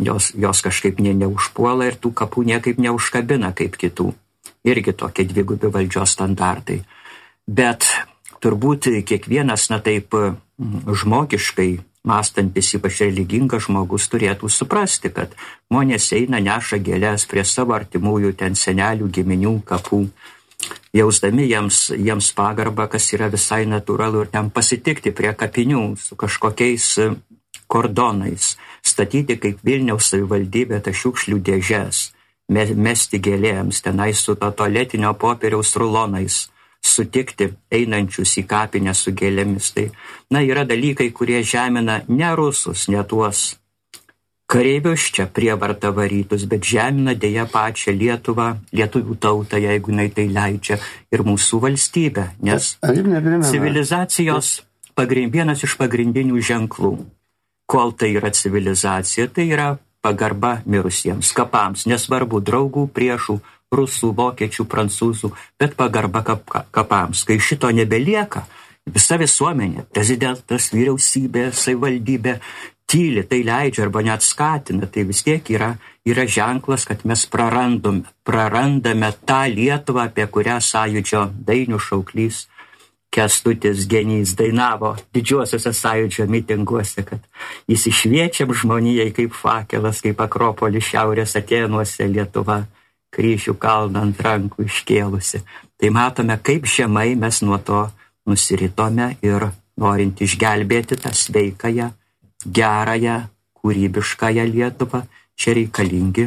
jos kažkaip neužpuola ir tų kapų niekaip neužkabina kaip kitų. Irgi tokie dvigubi valdžios standartai. Bet turbūt kiekvienas, taip žmogiškai mąstantis, ypač religingas žmogus, turėtų suprasti, kad žmonės eina, neša gėles prie savo artimųjų, ten senelių, giminių kapų, jausdami jiems pagarbą, kas yra visai natūralu, ir ten pasitikti prie kapinių su kažkokiais kordonais, statyti kaip Vilniaus savivaldybė tas šiukšlių dėžes, mesti gėlėms, tenai su to tualetinio popieriaus rulonais, sutikti einančius į kapinę su gėlėmis. Tai, yra dalykai, kurie žemina ne rusus, ne tuos kareivius čia prievarta varytus, bet žemina dėja pačią Lietuvą, lietuvių tautą, jeigu jinai tai leidžia, ir mūsų valstybę, nes civilizacijos vienas iš pagrindinių ženklų, kol tai yra civilizacija, tai yra pagarba mirusiems, kapams, nesvarbu draugų, priešų, rusų, vokiečių, prancūzų, bet pagarba kapams. Kai šito nebelieka, visa visuomenė, prezidentas, vyriausybė, savivaldybė tyli, tai leidžia arba net skatina, tai vis tiek yra ženklas, kad mes prarandame tą Lietuvą, apie kurią Sąjūdžio dainių šauklys Kęstutis Genys dainavo didžiuosiuose Sąjūdžio mitinguose, kad įsišviečiam žmonijai kaip fakelas, kaip Akropolis šiaurės Atėnuose Lietuva, kryžių kalną ant rankų iškėlusi. Tai matome, kaip žemai mes nuo to nusiritome ir norint išgelbėti tą sveikąją, gerąją, kūrybiškąją Lietuvą, čia reikalingi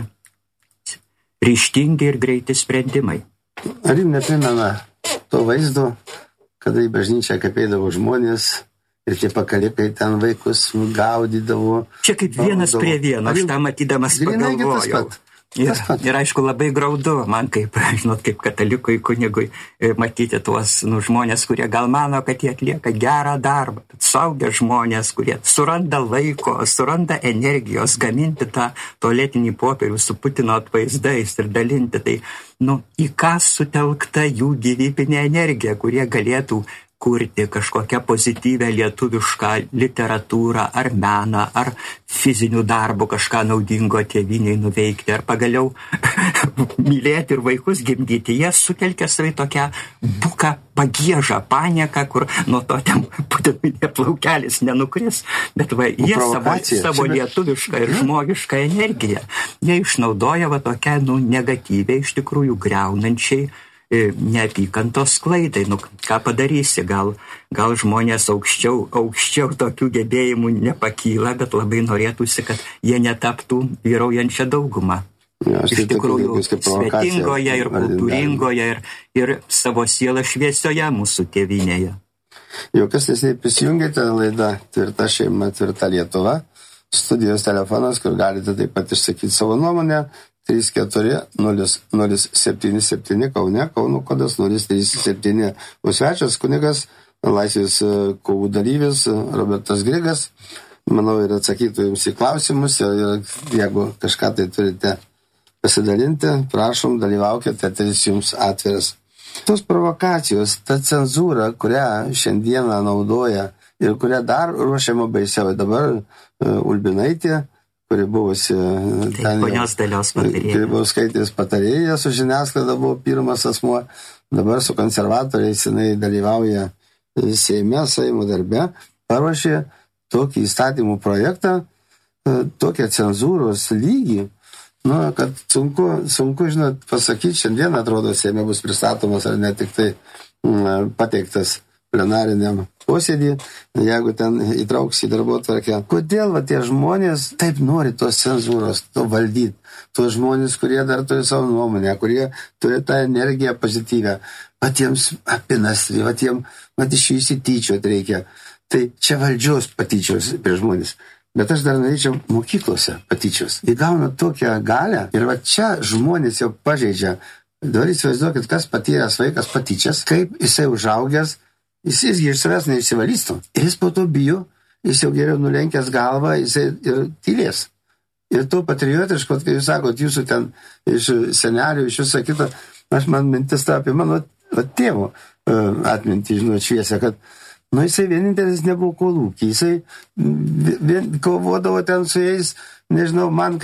ryžtingi ir greiti sprendimai. Ar jums neprimena to vaizdo, kada į bažnyčią kapėdavo žmonės ir tie pakalikai ten vaikus gaudydavo? Čia kaip vienas prie vieno, aš tą matydamas pagalvojau. Ir aišku, labai graudu man, kaip katalikui, kunigui, matyti tuos žmonės, kurie gal mano, kad jie atlieka gerą darbą, bet suaugę žmonės, kurie suranda laiko, suranda energijos gaminti tą tualetinį popierių su Putino atvaizdais ir dalinti. Tai, į ką sutelkta jų gyvybinė energija, kurie galėtų kurti kažkokią pozityvę lietuvišką literatūrą ar meną, ar fizinių darbų kažką naudingo tėvynei nuveikti, ar pagaliau mylėti ir vaikus gimdyti. Jie sutelkia savai tokią buką pagiežą, panieką, kur nuo to ten Putinui plaukelis nenukris, bet jie savo lietuvišką ir žmogišką energiją jie išnaudoja tokią negatyviai, iš tikrųjų griaunančiai neapykantos sklaidai. Ką padarysi, gal žmonės aukščiau tokių gebėjimų nepakyla, bet labai norėtųsi, kad jie netaptų vyraujančią daugumą. Iš tikrųjų, svetingoje ir kultūringoje ir savo sielą šviesioje mūsų tėvynėje. Jau kas nesiniai prisijungėte, laida Tvirta šeima, tvirta Lietuva, studijos telefonas, kur galite taip pat išsakyti savo nuomonę, 34-077 Kaune, Kauno kodas 037. O svečias kunigas, Laisvės kovų dalyvis Robertas Grigas. Manau, ir atsakytų jums į klausimus, ir jeigu kažką tai turite pasidalinti, prašom, dalyvaukite, eteris jums atviras. Tos provokacijos, ta cenzūra, kurią šiandieną naudoja ir kurią dar ruošiama baisiau. Dabar Ulbinaitė, kuri buvusi ponios Dalios patarėja. Grybauskaitės patarėja su žiniasklaida buvo pirmas asmuo, dabar su konservatoriais jinai dalyvauja Seimo darbe, paruošė tokį įstatymų projektą, tokią cenzūros lygį, kad sunku, žinot, pasakyti, šiandien atrodo Seime bus pristatomas ar ne tik tai pateiktas plenariniam posėdį, jeigu ten įtrauks į darbotvarkę. Kodėl tie žmonės taip nori tos cenzūros, to valdyti? Tos žmonės, kurie dar turi savo nuomonę, kurie turi tą energiją pozityvę, patiems apinastri, iš jų įsityčiot reikia. Tai čia valdžios patyčios prie žmonės. Bet aš dar norėčiau mokyklose patyčios. Įgauna tokią galę ir čia žmonės jau pažeidžia. Dabar įsivaizduokit, kas patyręs vaikas patyčias, kaip jisai užaugęs, jis iš savęs neišsivalystų. Ir jis po to bijo, jis jau geriau nulenkęs galvą, jisai ir tylės. Ir to patriotiško, kai jūs sakot, jūsų ten iš senelių, iš viso kito, man mintis apie mano tėvo atmintį, šviesę, kad jisai vienintelis nebuvo kolūkį, jisai kovodavo ten su jais, nežinau, man